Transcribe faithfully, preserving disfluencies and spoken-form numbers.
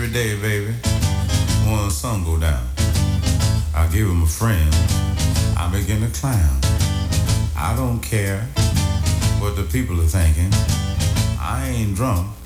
every day, baby, when the sun go down. I give him a friend. I begin to clown. I don't care what the people are thinking. I ain't drunk.